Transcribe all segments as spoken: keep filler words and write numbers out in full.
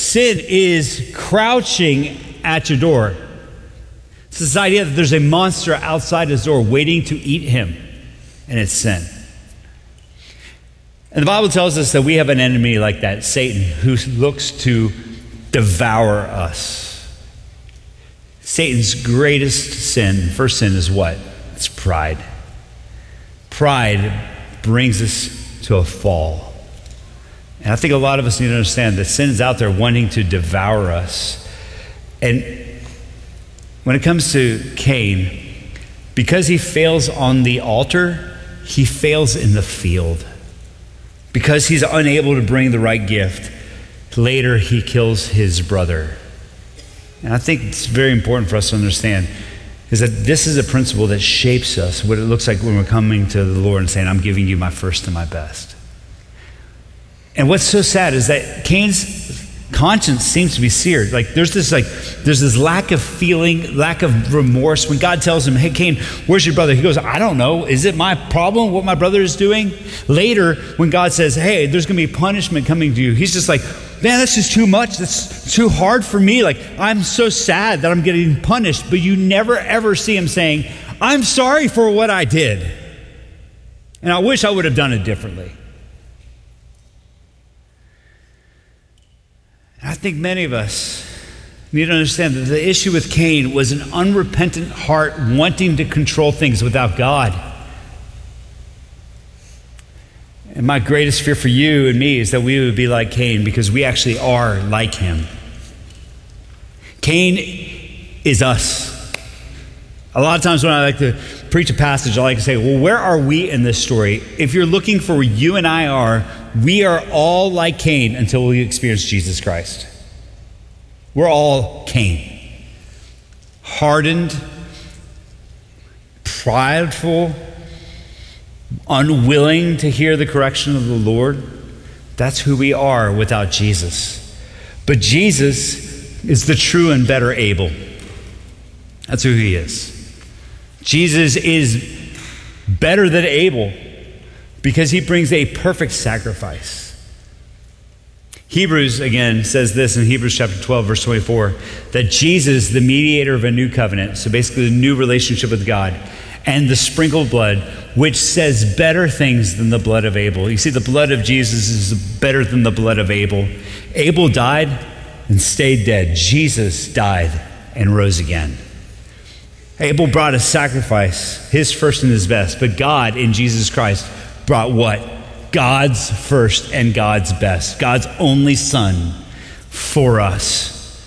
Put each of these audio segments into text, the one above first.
sin is crouching at your door. It's this idea that there's a monster outside his door waiting to eat him, and it's sin. And the Bible tells us that we have an enemy like that, Satan, who looks to devour us. Satan's greatest sin, first sin, is what? It's pride. Pride brings us to a fall. And I think a lot of us need to understand that sin is out there wanting to devour us. And when it comes to Cain, because he fails on the altar, he fails in the field. Because he's unable to bring the right gift, later he kills his brother. And I think it's very important for us to understand is that this is a principle that shapes us, what it looks like when we're coming to the Lord and saying, I'm giving you my first and my best. And what's so sad is that Cain's conscience seems to be seared. Like there's this like there's this lack of feeling, lack of remorse. When God tells him, hey Cain, where's your brother? He goes, I don't know. Is it my problem what my brother is doing? Later, when God says, hey, there's gonna be punishment coming to you, he's just like, man, that's just too much. That's too hard for me. Like, I'm so sad that I'm getting punished. But you never ever see him saying, I'm sorry for what I did. And I wish I would have done it differently. I think many of us need to understand that the issue with Cain was an unrepentant heart wanting to control things without God. And my greatest fear for you and me is that we would be like Cain, because we actually are like him. Cain is us. A lot of times when I like to preach a passage, I like to say, well, where are we in this story? If you're looking for where you and I are, we are all like Cain until we experience Jesus Christ. We're all Cain. Hardened, prideful, unwilling to hear the correction of the Lord. That's who we are without Jesus. But Jesus is the true and better Abel. That's who he is. Jesus is better than Abel because he brings a perfect sacrifice. Hebrews, again, says this in Hebrews chapter twelve, verse twenty-four, that Jesus, the mediator of a new covenant, so basically a new relationship with God, and the sprinkled blood, which says better things than the blood of Abel. You see, the blood of Jesus is better than the blood of Abel. Abel died and stayed dead. Jesus died and rose again. Abel brought a sacrifice, his first and his best, but God in Jesus Christ brought what? God's first and God's best, God's only son for us.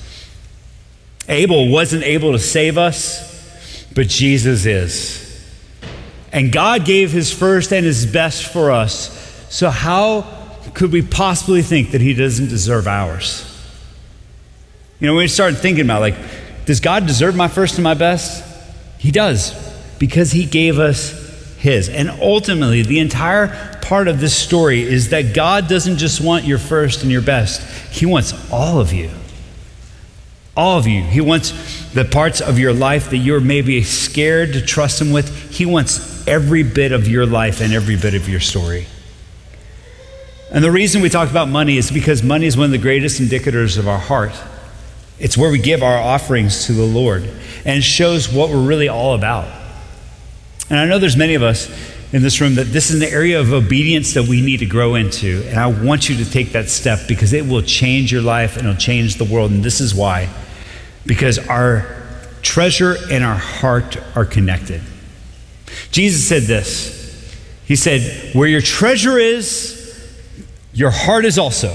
Abel wasn't able to save us, but Jesus is. And God gave his first and his best for us. So how could we possibly think that he doesn't deserve ours? You know, when we start thinking about, like, does God deserve my first and my best? He does, because he gave us his. And ultimately, the entire part of this story is that God doesn't just want your first and your best. He wants all of you. All of you. He wants the parts of your life that you're maybe scared to trust him with. He wants every bit of your life and every bit of your story. And the reason we talk about money is because money is one of the greatest indicators of our heart. It's where we give our offerings to the Lord, and it shows what we're really all about. And I know there's many of us in this room that this is an area of obedience that we need to grow into, and I want you to take that step because it will change your life and it'll change the world. And this is why, because our treasure and our heart are connected. Jesus said this. He said, where your treasure is, your heart is also.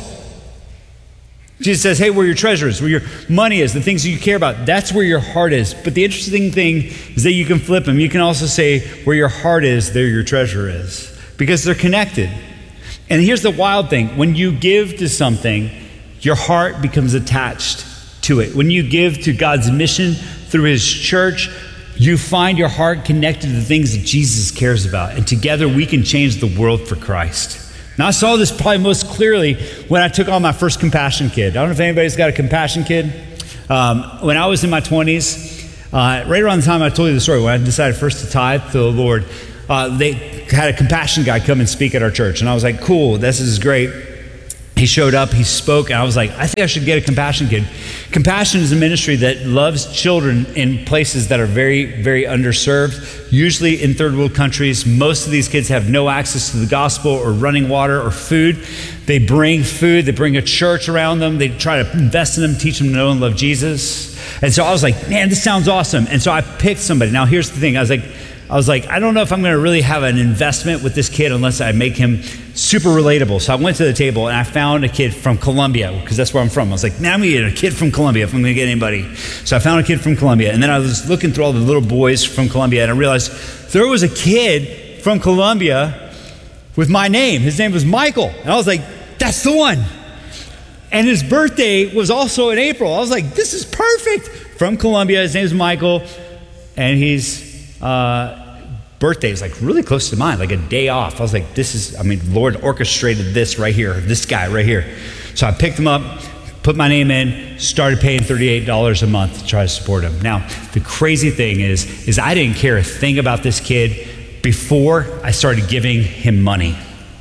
Jesus says, hey, where your treasure is, where your money is, the things that you care about, that's where your heart is. But the interesting thing is that you can flip them. You can also say, where your heart is, there your treasure is. Because they're connected. And here's the wild thing. When you give to something, your heart becomes attached to it. When you give to God's mission through his church, you find your heart connected to the things that Jesus cares about. And together we can change the world for Christ. Now, I saw this probably most clearly when I took on my first Compassion Kid. I don't know if anybody's got a Compassion Kid. Um, when I was in my twenties, uh, right around the time I told you the story, when I decided first to tithe to the Lord, uh, they had a Compassion guy come and speak at our church. And I was like, cool, this is great. he showed up, he spoke, and I was like, I think I should get a Compassion kid. Compassion is a ministry that loves children in places that are very, very underserved, usually in third world countries. Most of these kids have no access to the gospel or running water or food. They bring food, they bring a church around them, they try to invest in them, teach them to know and love Jesus. And so I was like, man, this sounds awesome. And so I picked somebody. Now here's the thing, I was like, I was like, I don't know if I'm going to really have an investment with this kid unless I make him super relatable. So I went to the table and I found a kid from Colombia, because that's where I'm from. I was like, man, I'm going to get a kid from Colombia if I'm going to get anybody. So I found a kid from Colombia. And then I was looking through all the little boys from Colombia, and I realized there was a kid from Colombia with my name. His name was Michael. And I was like, that's the one. And his birthday was also in April. I was like, this is perfect. From Colombia, his name is Michael, and he's... Uh, birthday is like really close to mine, like a day off. I was like, this is, I mean, Lord orchestrated this right here, this guy right here. So I picked him up, put my name in, started paying thirty-eight dollars a month to try to support him. Now, the crazy thing is, is I didn't care a thing about this kid before I started giving him money.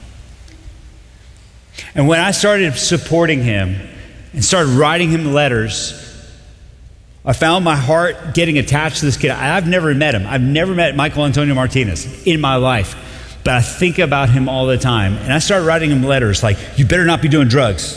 And when I started supporting him and started writing him letters, I found my heart getting attached to this kid. I've never met him. I've never met Michael Antonio Martinez in my life, but I think about him all the time. And I started writing him letters like, you better not be doing drugs.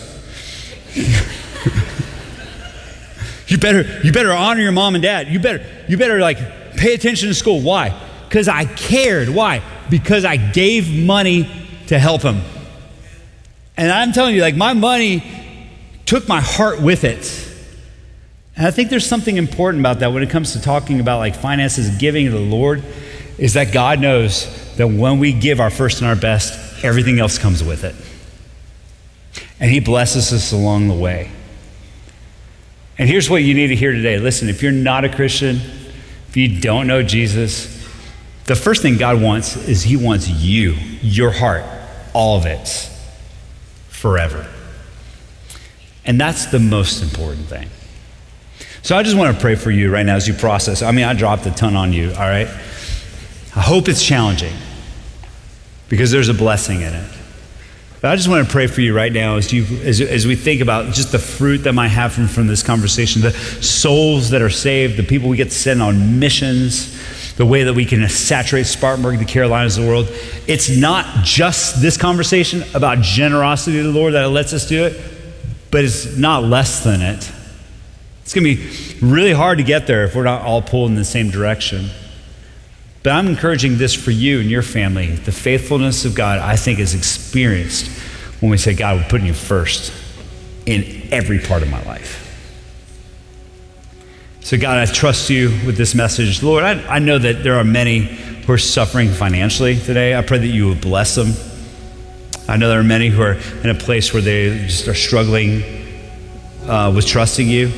you better, you better honor your mom and dad. You better, you better like pay attention to school. Why? Because I cared. Why? Because I gave money to help him. And I'm telling you, like, my money took my heart with it. And I think there's something important about that when it comes to talking about like finances, giving to the Lord, is that God knows that when we give our first and our best, everything else comes with it. And he blesses us along the way. And here's what you need to hear today. Listen, if you're not a Christian, if you don't know Jesus, the first thing God wants is he wants you, your heart, all of it, forever. And that's the most important thing. So I just want to pray for you right now as you process. I mean, I dropped a ton on you, all right? I hope it's challenging because there's a blessing in it. But I just want to pray for you right now as you as, as we think about just the fruit that might happen from this conversation, the souls that are saved, the people we get to send on missions, the way that we can saturate Spartanburg, the Carolinas, the world. It's not just this conversation about generosity to the Lord that lets us do it, but it's not less than it. It's going to be really hard to get there if we're not all pulled in the same direction. But I'm encouraging this for you and your family. The faithfulness of God, I think, is experienced when we say, God, we're putting you first in every part of my life. So God, I trust you with this message. Lord, I, I know that there are many who are suffering financially today. I pray that you would bless them. I know there are many who are in a place where they just are struggling uh, with trusting you.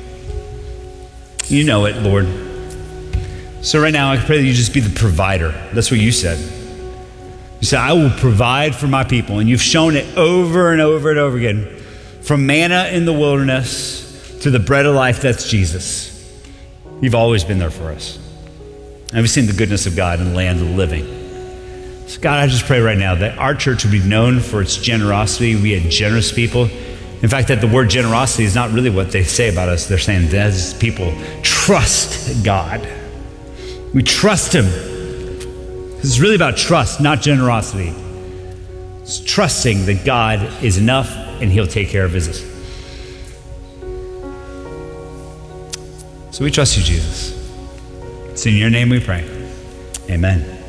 You know it, Lord. So right now, I pray that you just be the provider. That's what you said. You said, I will provide for my people. And you've shown it over and over and over again. From manna in the wilderness to the bread of life, that's Jesus. You've always been there for us. And we've seen the goodness of God in the land of the living. So God, I just pray right now that our church would be known for its generosity. We had generous people. In fact, that the word generosity is not really what they say about us. They're saying that as people trust God. We trust him. It's really about trust, not generosity. It's trusting that God is enough and he'll take care of business. So we trust you, Jesus. It's in your name we pray. Amen.